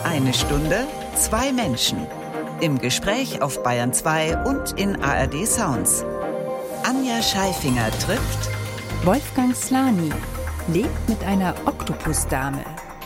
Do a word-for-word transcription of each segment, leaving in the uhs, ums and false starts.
Eine Stunde, zwei Menschen. Im Gespräch auf Bayern zwei und in A R D Sounds. Anja Scheifinger trifft Wolfgang Slany, lebt mit einer Oktopusdame.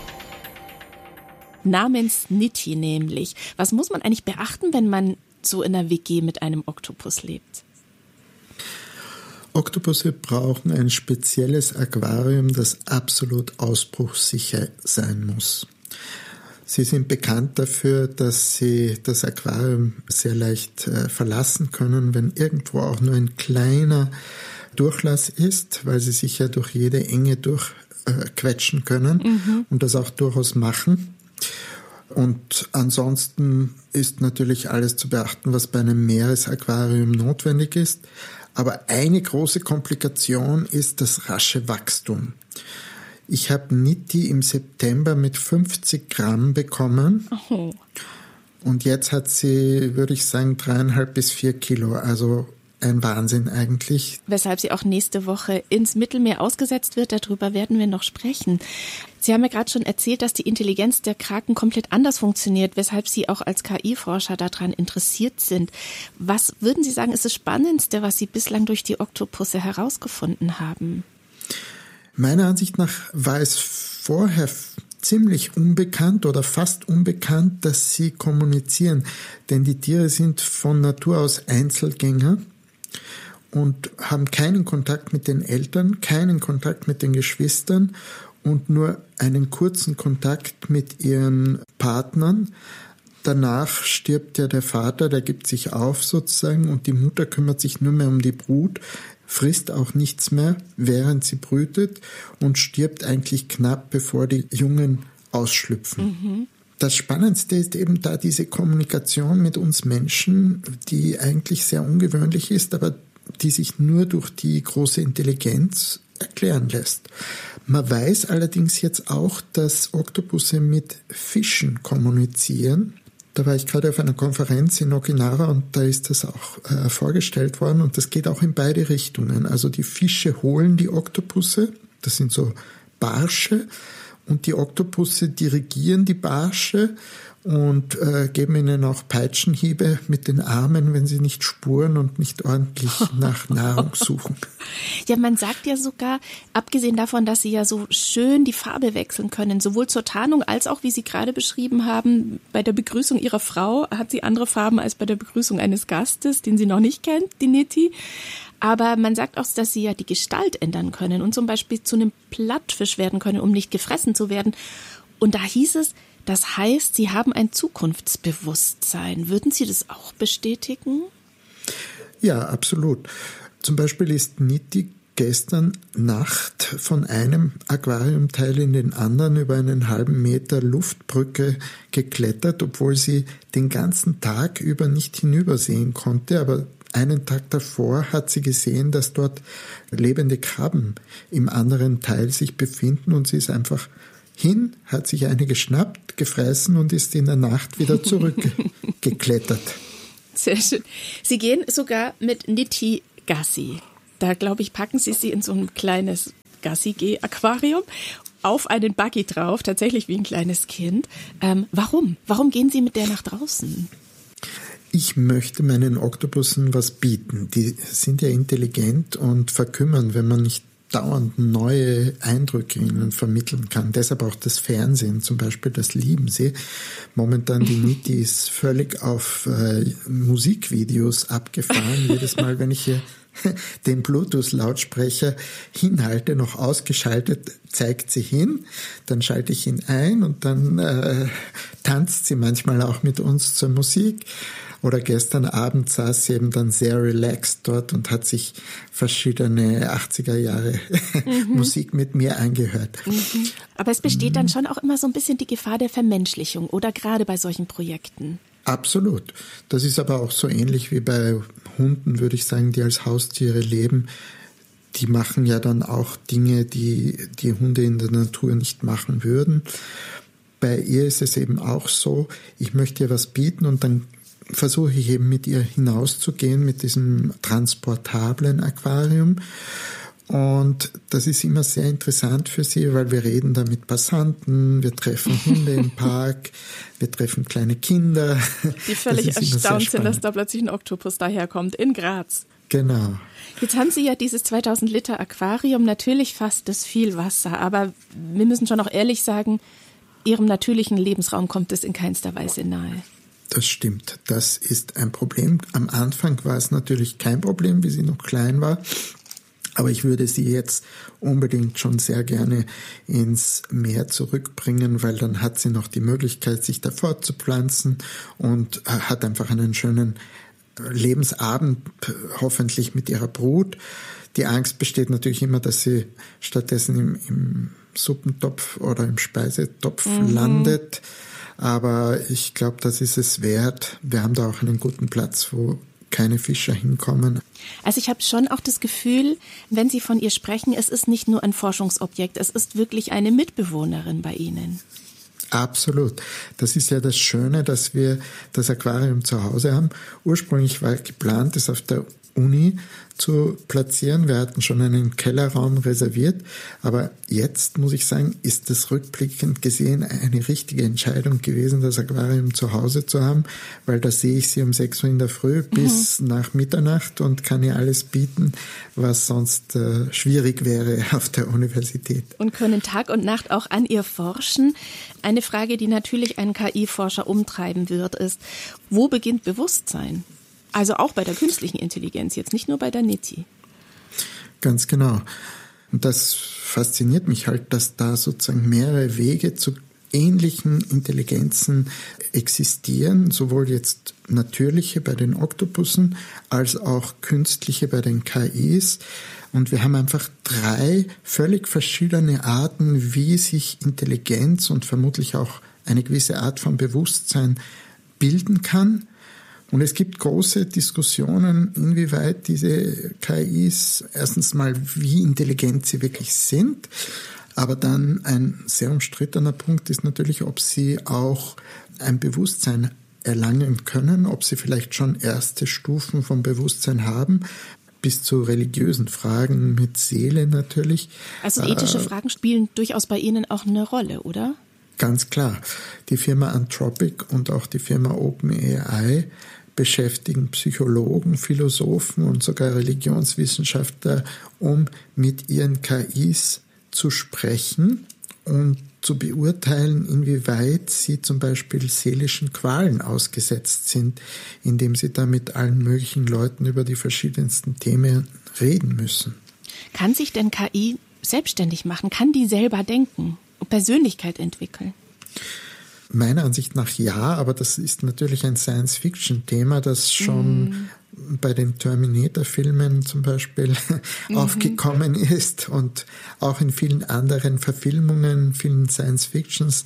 Namens Nitti nämlich. Was muss man eigentlich beachten, wenn man so in einer W G mit einem Oktopus lebt? Oktopusse brauchen ein spezielles Aquarium, das absolut ausbruchssicher sein muss. Sie sind bekannt dafür, dass sie das Aquarium sehr leicht äh, verlassen können, wenn irgendwo auch nur ein kleiner Durchlass ist, weil sie sich ja durch jede Enge durchquetschen äh, können mhm. und das auch durchaus machen. Und ansonsten ist natürlich alles zu beachten, was bei einem Meeresaquarium notwendig ist. Aber eine große Komplikation ist das rasche Wachstum. Ich habe Nitti im September mit fünfzig Gramm bekommen. Oh. Und jetzt hat sie, würde ich sagen, dreieinhalb bis vier Kilo. Also ein Wahnsinn eigentlich. Weshalb sie auch nächste Woche ins Mittelmeer ausgesetzt wird. Darüber werden wir noch sprechen. Sie haben ja gerade schon erzählt, dass die Intelligenz der Kraken komplett anders funktioniert, weshalb Sie auch als K I-Forscher daran interessiert sind. Was würden Sie sagen, ist das Spannendste, was Sie bislang durch die Oktopusse herausgefunden haben? Meiner Ansicht nach war es vorher ziemlich unbekannt oder fast unbekannt, dass sie kommunizieren. Denn die Tiere sind von Natur aus Einzelgänger und haben keinen Kontakt mit den Eltern, keinen Kontakt mit den Geschwistern und nur einen kurzen Kontakt mit ihren Partnern. Danach stirbt ja der Vater, der gibt sich auf sozusagen und die Mutter kümmert sich nur mehr um die Brut, frisst auch nichts mehr, während sie brütet und stirbt eigentlich knapp, bevor die Jungen ausschlüpfen. Mhm. Das Spannendste ist eben da diese Kommunikation mit uns Menschen, die eigentlich sehr ungewöhnlich ist, aber die sich nur durch die große Intelligenz erklären lässt. Man weiß allerdings jetzt auch, dass Oktopusse mit Fischen kommunizieren. Da war ich gerade auf einer Konferenz in Okinawa und da ist das auch äh, vorgestellt worden und das geht auch in beide Richtungen. Also die Fische holen die Oktopusse, das sind so Barsche und die Oktopusse dirigieren die Barsche und äh, geben ihnen auch Peitschenhiebe mit den Armen, wenn sie nicht spuren und nicht ordentlich nach Nahrung suchen. Ja, man sagt ja sogar, abgesehen davon, dass sie ja so schön die Farbe wechseln können, sowohl zur Tarnung als auch, wie Sie gerade beschrieben haben, bei der Begrüßung ihrer Frau hat sie andere Farben als bei der Begrüßung eines Gastes, den sie noch nicht kennt, die Nitti. Aber man sagt auch, dass sie ja die Gestalt ändern können und zum Beispiel zu einem Plattfisch werden können, um nicht gefressen zu werden. Und da hieß es, das heißt, Sie haben ein Zukunftsbewusstsein. Würden Sie das auch bestätigen? Ja, absolut. Zum Beispiel ist Nitti gestern Nacht von einem Aquariumteil in den anderen über einen halben Meter Luftbrücke geklettert, obwohl sie den ganzen Tag über nicht hinübersehen konnte. Aber einen Tag davor hat sie gesehen, dass dort lebende Krabben im anderen Teil sich befinden und sie ist einfach hin, hat sich eine geschnappt, gefressen und ist in der Nacht wieder zurückgeklettert. Sehr schön. Sie gehen sogar mit Nitti Gassi. Da, glaube ich, packen Sie sie in so ein kleines Gassi-Aquarium auf einen Buggy drauf, tatsächlich wie ein kleines Kind. Ähm, warum? Warum gehen Sie mit der nach draußen? Ich möchte meinen Oktopussen was bieten. Die sind ja intelligent und verkümmern, wenn man nicht dauernd neue Eindrücke ihnen vermitteln kann. Deshalb auch das Fernsehen zum Beispiel, das lieben sie. Momentan die Nitti ist völlig auf äh, Musikvideos abgefahren. Jedes Mal, wenn ich hier den Bluetooth-Lautsprecher hinhalte, noch ausgeschaltet, zeigt sie hin, dann schalte ich ihn ein und dann äh, tanzt sie manchmal auch mit uns zur Musik. Oder gestern Abend saß sie eben dann sehr relaxed dort und hat sich verschiedene achtziger Jahre mhm. Musik mit mir angehört. Mhm. Aber es besteht mhm. dann schon auch immer so ein bisschen die Gefahr der Vermenschlichung, oder gerade bei solchen Projekten? Absolut. Das ist aber auch so ähnlich wie bei Hunden, würde ich sagen, die als Haustiere leben. Die machen ja dann auch Dinge, die die Hunde in der Natur nicht machen würden. Bei ihr ist es eben auch so, ich möchte ihr was bieten und dann versuche ich eben mit ihr hinauszugehen mit diesem transportablen Aquarium Und das ist immer sehr interessant für sie, weil wir reden da mit Passanten, wir treffen Hunde im Park, wir treffen kleine Kinder. Die völlig erstaunt sind, dass da plötzlich ein Oktopus daherkommt in Graz. Genau. Jetzt haben Sie ja dieses zweitausend Liter Aquarium, natürlich fasst das viel Wasser, aber wir müssen schon auch ehrlich sagen, Ihrem natürlichen Lebensraum kommt es in keinster Weise nahe. Das stimmt, das ist ein Problem. Am Anfang war es natürlich kein Problem, wie sie noch klein war. Aber ich würde sie jetzt unbedingt schon sehr gerne ins Meer zurückbringen, weil dann hat sie noch die Möglichkeit, sich da fortzupflanzen und hat einfach einen schönen Lebensabend, hoffentlich mit ihrer Brut. Die Angst besteht natürlich immer, dass sie stattdessen im, im Suppentopf oder im Speisetopf mhm. landet. Aber ich glaube, das ist es wert. Wir haben da auch einen guten Platz, wo keine Fischer hinkommen. Also ich habe schon auch das Gefühl, wenn Sie von ihr sprechen, es ist nicht nur ein Forschungsobjekt, es ist wirklich eine Mitbewohnerin bei Ihnen. Absolut. Das ist ja das Schöne, dass wir das Aquarium zu Hause haben. Ursprünglich war geplant, es auf der Uni zu platzieren. Wir hatten schon einen Kellerraum reserviert, aber jetzt, muss ich sagen, ist das rückblickend gesehen eine richtige Entscheidung gewesen, das Aquarium zu Hause zu haben, weil da sehe ich sie um sechs Uhr in der Früh bis mhm. nach Mitternacht und kann ihr alles bieten, was sonst äh, schwierig wäre auf der Universität. Und können Tag und Nacht auch an ihr forschen. Eine Frage, die natürlich einen K I-Forscher umtreiben wird, ist, wo beginnt Bewusstsein? Also auch bei der künstlichen Intelligenz, jetzt nicht nur bei der Niti. Ganz genau. Und das fasziniert mich halt, dass da sozusagen mehrere Wege zu ähnlichen Intelligenzen existieren, sowohl jetzt natürliche bei den Oktopussen als auch künstliche bei den K Is. Und wir haben einfach drei völlig verschiedene Arten, wie sich Intelligenz und vermutlich auch eine gewisse Art von Bewusstsein bilden kann. Und es gibt große Diskussionen, inwieweit diese K Is erstens mal, wie intelligent sie wirklich sind, aber dann ein sehr umstrittener Punkt ist natürlich, ob sie auch ein Bewusstsein erlangen können, ob sie vielleicht schon erste Stufen vom Bewusstsein haben, bis zu religiösen Fragen mit Seele natürlich. Also ethische äh, Fragen spielen durchaus bei Ihnen auch eine Rolle, oder? Ganz klar. Die Firma Anthropic und auch die Firma OpenAI beschäftigen Psychologen, Philosophen und sogar Religionswissenschaftler, um mit ihren K Is zu sprechen und zu beurteilen, inwieweit sie zum Beispiel seelischen Qualen ausgesetzt sind, indem sie da mit allen möglichen Leuten über die verschiedensten Themen reden müssen. Kann sich denn K I selbstständig machen? Kann die selber denken und Persönlichkeit entwickeln? Meiner Ansicht nach ja, aber das ist natürlich ein Science-Fiction-Thema, das schon mm. bei den Terminator-Filmen zum Beispiel mm-hmm. aufgekommen ist und auch in vielen anderen Verfilmungen, vielen Science-Fictions.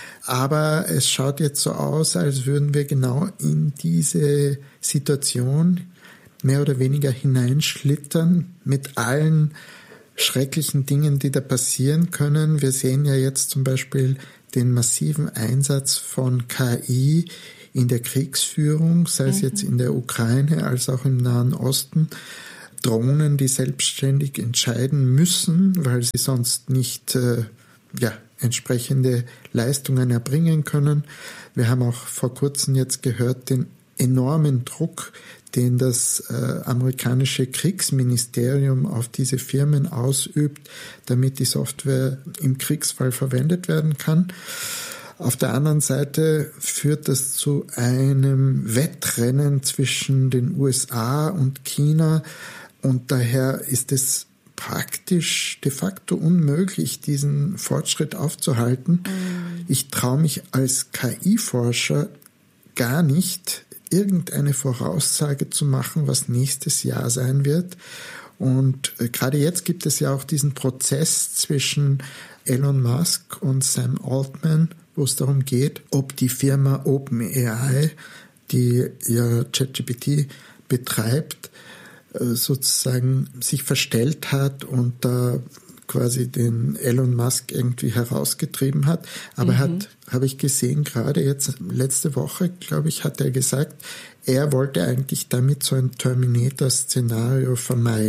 Aber es schaut jetzt so aus, als würden wir genau in diese Situation mehr oder weniger hineinschlittern mit allen schrecklichen Dingen, die da passieren können. Wir sehen ja jetzt zum Beispiel den massiven Einsatz von K I in der Kriegsführung, sei es mhm. jetzt in der Ukraine als auch im Nahen Osten. Drohnen, die selbstständig entscheiden müssen, weil sie sonst nicht äh, ja, entsprechende Leistungen erbringen können. Wir haben auch vor kurzem jetzt gehört, den enormen Druck, den das äh, amerikanische Kriegsministerium auf diese Firmen ausübt, damit die Software im Kriegsfall verwendet werden kann. Auf der anderen Seite führt das zu einem Wettrennen zwischen den U S A und China und daher ist es praktisch de facto unmöglich, diesen Fortschritt aufzuhalten. Mhm. Ich traue mich als K I-Forscher gar nicht, irgendeine Voraussage zu machen, was nächstes Jahr sein wird. Und äh, gerade jetzt gibt es ja auch diesen Prozess zwischen Elon Musk und Sam Altman, wo es darum geht, ob die Firma OpenAI, die ja ChatGPT betreibt, äh, sozusagen sich verstellt hat und da äh, quasi den Elon Musk irgendwie herausgetrieben hat. Aber mhm. hat, habe ich gesehen, gerade jetzt letzte Woche, glaube ich, hat er gesagt, er wollte eigentlich damit so ein Terminator-Szenario vermeiden.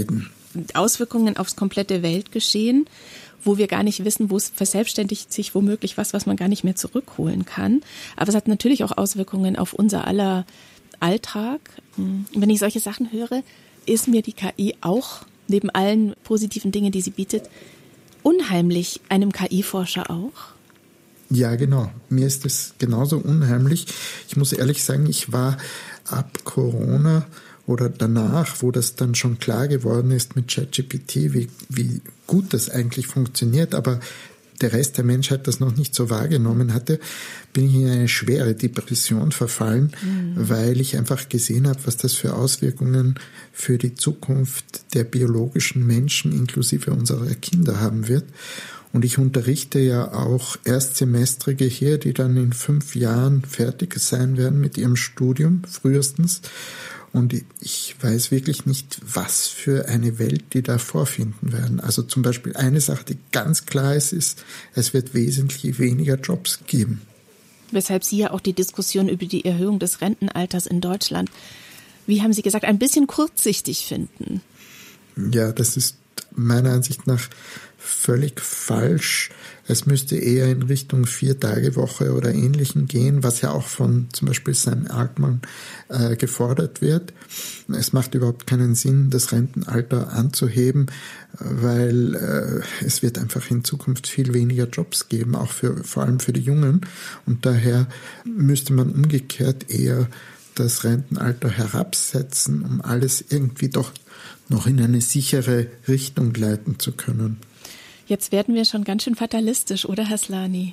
Auswirkungen aufs komplette Weltgeschehen, wo wir gar nicht wissen, wo es verselbstständigt sich womöglich was, was man gar nicht mehr zurückholen kann. Aber es hat natürlich auch Auswirkungen auf unser aller Alltag. Wenn ich solche Sachen höre, ist mir die K I auch, neben allen positiven Dingen, die sie bietet, unheimlich, einem K I-Forscher auch. Ja, genau. Mir ist das genauso unheimlich. Ich muss ehrlich sagen, ich war ab Corona oder danach, wo das dann schon klar geworden ist mit ChatGPT, wie, wie gut das eigentlich funktioniert, aber der Rest der Menschheit das noch nicht so wahrgenommen hatte, bin ich in eine schwere Depression verfallen, mhm. weil ich einfach gesehen habe, was das für Auswirkungen für die Zukunft der biologischen Menschen inklusive unserer Kinder haben wird. Und ich unterrichte ja auch Erstsemestrige hier, die dann in fünf Jahren fertig sein werden mit ihrem Studium, frühestens. Und ich weiß wirklich nicht, was für eine Welt die da vorfinden werden. Also zum Beispiel eine Sache, die ganz klar ist, ist, es wird wesentlich weniger Jobs geben. Weshalb Sie ja auch die Diskussion über die Erhöhung des Rentenalters in Deutschland, wie haben Sie gesagt, ein bisschen kurzsichtig finden. Ja, das ist meiner Ansicht nach völlig falsch. Es müsste eher in Richtung Vier-Tage-Woche oder Ähnlichem gehen, was ja auch von zum Beispiel Sam Altman äh, gefordert wird. Es macht überhaupt keinen Sinn, das Rentenalter anzuheben, weil äh, es wird einfach in Zukunft viel weniger Jobs geben, auch für vor allem für die Jungen. Und daher müsste man umgekehrt eher das Rentenalter herabsetzen, um alles irgendwie doch noch in eine sichere Richtung leiten zu können. Jetzt werden wir schon ganz schön fatalistisch, oder Herr Slani?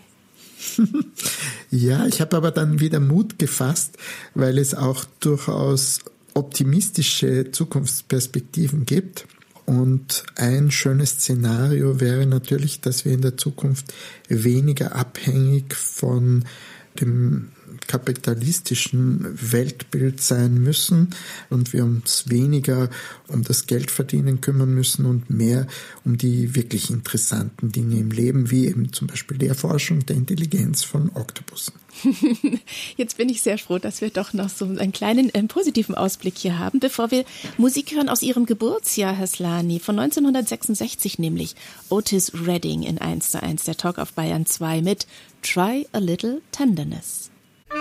Ja, ich habe aber dann wieder Mut gefasst, weil es auch durchaus optimistische Zukunftsperspektiven gibt. Und ein schönes Szenario wäre natürlich, dass wir in der Zukunft weniger abhängig von dem kapitalistischen Weltbild sein müssen und wir uns weniger um das Geldverdienen kümmern müssen und mehr um die wirklich interessanten Dinge im Leben, wie eben zum Beispiel die Erforschung der Intelligenz von Oktopussen. Jetzt bin ich sehr froh, dass wir doch noch so einen kleinen äh, positiven Ausblick hier haben, bevor wir Musik hören aus Ihrem Geburtsjahr, Herr Slani, von neunzehnhundertsechsundsechzig nämlich. Otis Redding in eins zu eins, der Talk auf Bayern zwei mit Try a Little Tenderness.